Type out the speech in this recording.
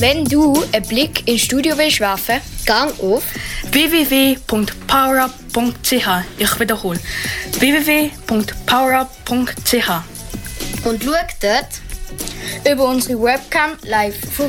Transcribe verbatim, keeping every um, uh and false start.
Wenn du einen Blick ins Studio willst werfen, gang auf w w w punkt powerup punkt c h. Ich wiederhole. w w w punkt powerup punkt c h. und schau dort über unsere Webcam live vorbei.